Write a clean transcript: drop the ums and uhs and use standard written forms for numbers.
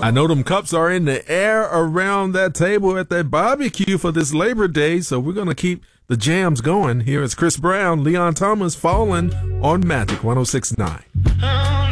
I know them cups are in the air around that table at that barbecue for this Labor Day, so we're going to keep the jams going. Here is Chris Brown, Leon Thomas, Falling on Magic 106.9.